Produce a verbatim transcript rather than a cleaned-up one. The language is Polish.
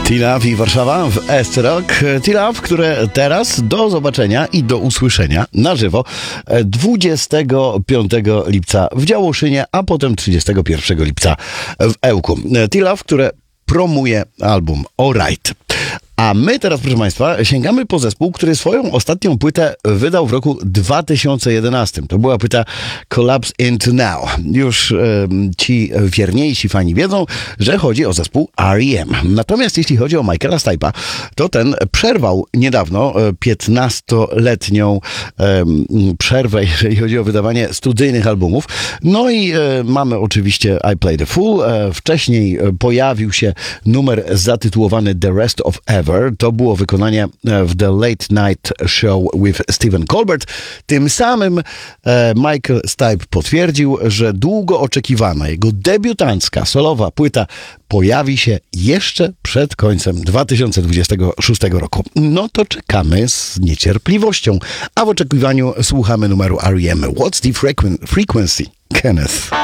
T-Love i Warszawa w S-Rock. T-Love, które teraz do zobaczenia i do usłyszenia na żywo dwudziestego piątego lipca w Działoszynie, a potem trzydziestego pierwszego lipca w Ełku. T-Love, które promuje album Alright. A my teraz, proszę Państwa, sięgamy po zespół, który swoją ostatnią płytę wydał w roku dwa tysiące jedenastym. To była płyta Collapse Into Now. Już e, ci wierniejsi fani wiedzą, że chodzi o zespół R E M. Natomiast jeśli chodzi o Michaela Stipe'a, to ten przerwał niedawno piętnastoletnią e, przerwę, jeżeli chodzi o wydawanie studyjnych albumów. No i e, mamy oczywiście I Played the Fool. E, wcześniej pojawił się numer zatytułowany The Rest of Ever. To było wykonanie w The Late Night Show with Stephen Colbert. Tym samym e, Michael Stipe potwierdził, że długo oczekiwana jego debiutancka solowa płyta pojawi się jeszcze przed końcem dwa tysiące dwudziestego szóstego roku. No to czekamy z niecierpliwością, a w oczekiwaniu słuchamy numeru R E M What's the Frequen- Frequency? Kenneth.